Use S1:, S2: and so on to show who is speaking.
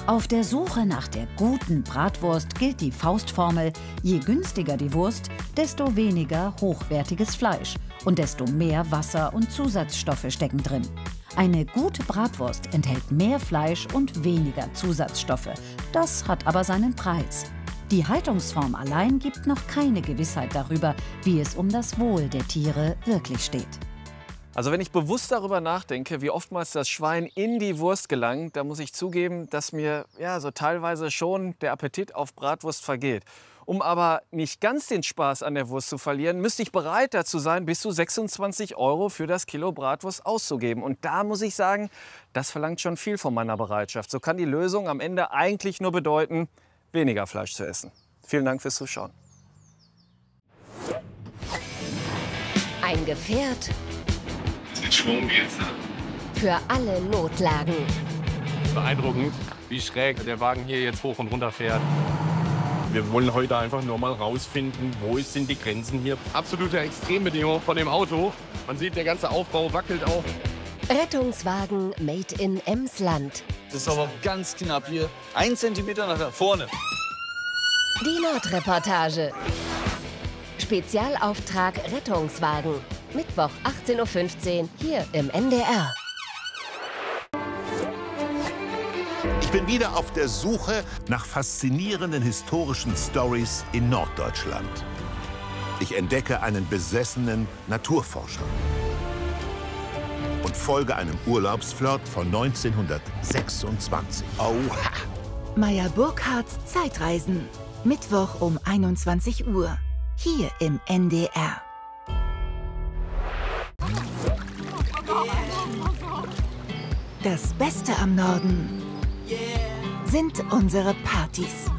S1: Auf der Suche nach der guten Bratwurst gilt die Faustformel: Je günstiger die Wurst, desto weniger hochwertiges Fleisch und desto mehr Wasser und Zusatzstoffe stecken drin. Eine gute Bratwurst enthält mehr Fleisch und weniger Zusatzstoffe. Das hat aber seinen Preis. Die Haltungsform allein gibt noch keine Gewissheit darüber, wie es um das Wohl der Tiere wirklich steht.
S2: Also wenn ich bewusst darüber nachdenke, wie oftmals das Schwein in die Wurst gelangt, da muss ich zugeben, dass mir so teilweise schon der Appetit auf Bratwurst vergeht. Um aber nicht ganz den Spaß an der Wurst zu verlieren, müsste ich bereit dazu sein, bis zu 26 € für das Kilo Bratwurst auszugeben. Und da muss ich sagen, das verlangt schon viel von meiner Bereitschaft. So kann die Lösung am Ende eigentlich nur bedeuten, weniger Fleisch zu essen. Vielen Dank fürs Zuschauen.
S3: Ein Gefährt
S4: Mit Schwung geht's.
S3: für alle Notlagen.
S4: Beeindruckend, wie schräg der Wagen hier jetzt hoch und runter fährt.
S5: Wir wollen heute einfach nur mal rausfinden, wo sind die Grenzen hier.
S4: Absolute Extrembedingungen von dem Auto. Man sieht, der ganze Aufbau wackelt auch.
S3: Rettungswagen made in Emsland.
S6: Das ist aber ganz knapp hier. 1 Zentimeter nach da vorne.
S3: Die Nordreportage. Spezialauftrag Rettungswagen. Mittwoch 18:15 Uhr hier im NDR.
S7: Ich bin wieder auf der Suche nach faszinierenden historischen Stories in Norddeutschland. Ich entdecke einen besessenen Naturforscher und folge einem Urlaubsflirt von 1926. Oha!
S8: Meyer Burkhardts Zeitreisen. Mittwoch um 21 Uhr. Hier im NDR. Das Beste am Norden sind unsere Partys.